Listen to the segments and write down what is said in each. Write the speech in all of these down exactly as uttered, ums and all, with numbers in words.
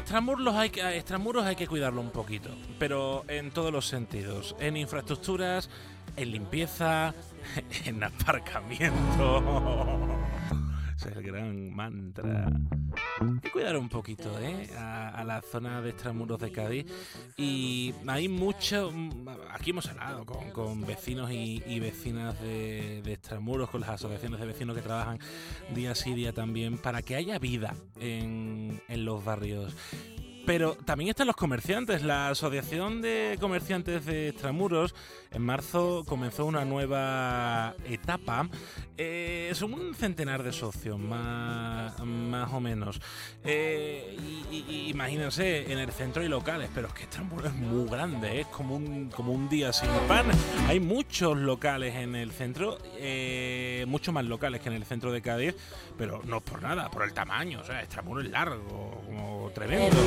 Extramuros hay que, a extramuros hay que cuidarlo un poquito, pero en todos los sentidos. En infraestructuras, en limpieza, en aparcamiento. Ese es el gran mantra. Hay que cuidar un poquito, ¿eh? A, a la zona de extramuros de Cádiz. Y hay mucho... Aquí hemos hablado con, con vecinos y, y vecinas de, de extramuros, con las asociaciones de vecinos que trabajan día sí día también, para que haya vida en, en los barrios. Pero también están los comerciantes. La Asociación de Comerciantes de Extramuros en marzo comenzó una nueva etapa. Eh, son un centenar de socios, más, más o menos. Eh, y, y, imagínense, en el centro hay locales, pero es que Extramuros es muy grande, es como un, como un día sin pan. Hay muchos locales en el centro, eh, mucho más locales que en el centro de Cádiz, pero no por nada, por el tamaño. O sea, Extramuros es largo, como tremendo.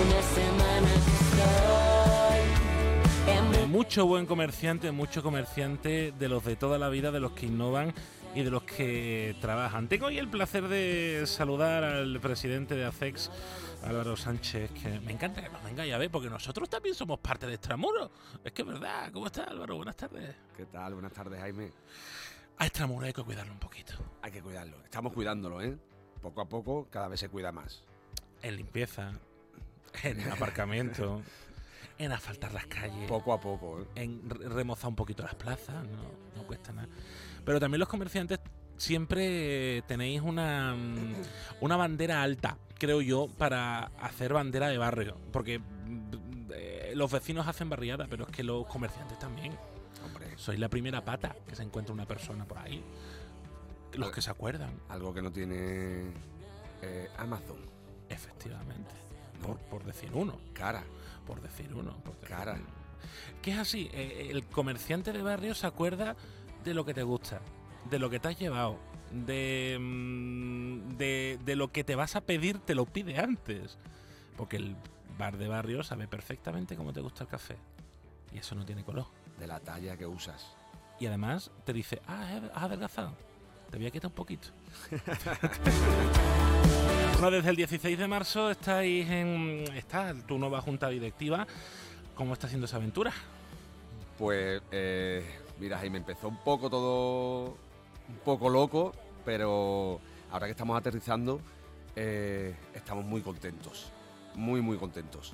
Eh, mucho buen comerciante, mucho comerciante de los de toda la vida, de los que innovan y de los que trabajan. Tengo hoy el placer de saludar al presidente de ACEX, Álvaro Sánchez, que me encanta que nos vengáis a ver, porque nosotros también somos parte de Extramuros. Es que es verdad. ¿Cómo estás, Álvaro? Buenas tardes. ¿Qué tal? Buenas tardes, Jaime. A Extramuros hay que cuidarlo un poquito. Hay que cuidarlo. Estamos cuidándolo, ¿eh? Poco a poco, cada vez se cuida más. En limpieza, en aparcamiento, en asfaltar las calles. Poco a poco, ¿eh? En remozar un poquito las plazas, no, no cuesta nada. Pero también los comerciantes siempre tenéis una, una bandera alta, creo yo, para hacer bandera de barrio. Porque eh, los vecinos hacen barriada, pero es que los comerciantes también. Hombre. Sois la primera pata que se encuentra una persona por ahí. Los que se acuerdan. Algo que no tiene eh, Amazon. Efectivamente. Por, por decir uno. Cara. Por decir uno. Por decir Cara. uno. Que es así, eh, el comerciante de barrio se acuerda de lo que te gusta, de lo que te has llevado, de, de, de lo que te vas a pedir, te lo pide antes. Porque el bar de barrio sabe perfectamente cómo te gusta el café. Y eso no tiene color. De la talla que usas. Y además te dice, ah, has adelgazado. Te voy a quitar un poquito. Bueno, desde el dieciséis de marzo estáis en... Está tu nueva junta directiva. ¿Cómo está haciendo esa aventura? Pues, eh, mira, Jaime, empezó un poco todo... Un poco loco, pero ahora que estamos aterrizando, eh, estamos muy contentos. Muy, muy contentos.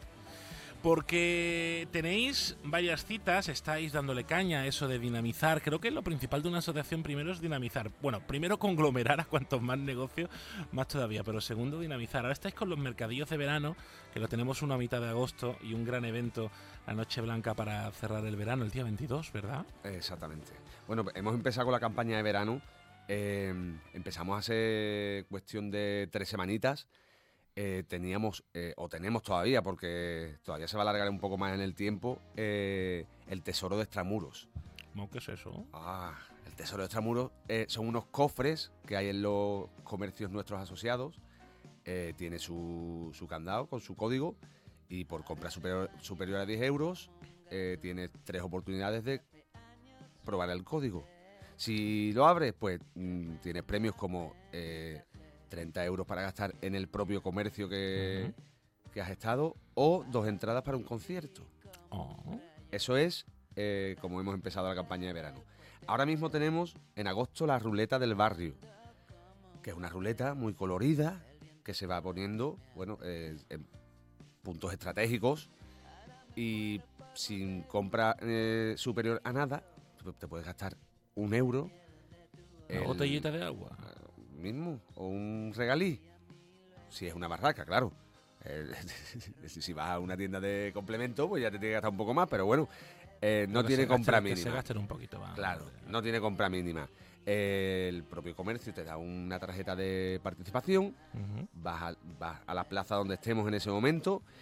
Porque tenéis varias citas, estáis dándole caña a eso de dinamizar. Creo que lo principal de una asociación primero es dinamizar. Bueno, primero conglomerar a cuantos más negocios, más todavía. Pero segundo, dinamizar. Ahora estáis con los mercadillos de verano, que lo tenemos uno a mitad de agosto y un gran evento, la Noche Blanca, para cerrar el verano, el día veintidós, ¿verdad? Exactamente. Bueno, hemos empezado con la campaña de verano. Eh, empezamos hace cuestión de tres semanitas. Eh, teníamos, eh, o tenemos todavía, porque todavía se va a alargar un poco más en el tiempo, eh, el Tesoro de Extramuros. ¿Cómo que es eso? Ah, el Tesoro de Extramuros eh, son unos cofres que hay en los comercios nuestros asociados. Eh, tiene su, su candado con su código y por compra superior, superior a diez euros eh, tienes tres oportunidades de probar el código. Si lo abres, pues mmm, tienes premios como... Eh, treinta euros para gastar en el propio comercio que, uh-huh. que has estado, o dos entradas para un concierto. Oh. Eso es eh, como hemos empezado la campaña de verano. Ahora mismo tenemos en agosto la ruleta del barrio, que es una ruleta muy colorida que se va poniendo, bueno, eh, en puntos estratégicos, y sin compra eh, superior a nada te puedes gastar un euro. Una el, botellita de agua mismo, o un regalí, si es una barraca, claro. Eh, si vas a una tienda de complemento, pues ya te tiene que gastar un poco más, pero bueno, eh, no pero tiene compra mínima. Que se gasten un poquito más. Claro, no tiene compra mínima. Eh, el propio comercio te da una tarjeta de participación, uh-huh. vas, a, vas a la plaza donde estemos en ese momento